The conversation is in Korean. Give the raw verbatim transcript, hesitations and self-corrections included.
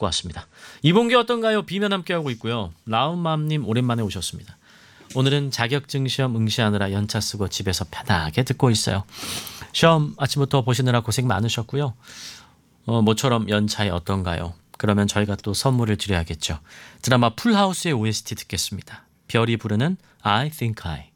듣고 왔습니다. 이봉규 어떤가요? 비면 함께하고 있고요. 라운맘님 오랜만에 오셨습니다. 오늘은 자격증 시험 응시하느라 연차 쓰고 집에서 편하게 듣고 있어요. 시험 아침부터 보시느라 고생 많으셨고요. 어, 모처럼 연차에 어떤가요? 그러면 저희가 또 선물을 드려야겠죠. 드라마 풀하우스의 오에스티 듣겠습니다. 별이 부르는 I Think I.